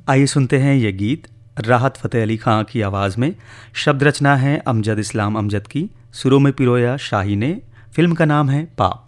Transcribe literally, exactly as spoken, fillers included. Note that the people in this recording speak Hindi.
आइए सुनते हैं ये गीत राहत फ़तेह अली खां की आवाज़ में। शब्द रचना है अमजद इस्लाम अमजद की, सुरों में पिरोया शाही ने। फिल्म का नाम है पाप।